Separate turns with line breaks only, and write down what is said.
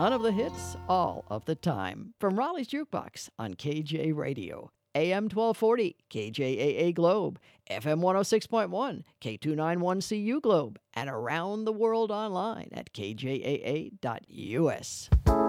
ton of the hits all of the time. From Raleigh's Jukebox on KJ Radio, AM 1240, KJAA Globe, FM 106.1, K291CU Globe, and around the world online at kjaa.us.